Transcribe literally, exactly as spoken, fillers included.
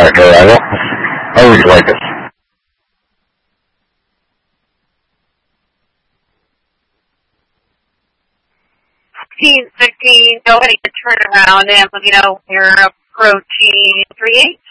about her. I don't I always like it. fifteen, sixteen, go ahead and turn around and let me know your protein three eight.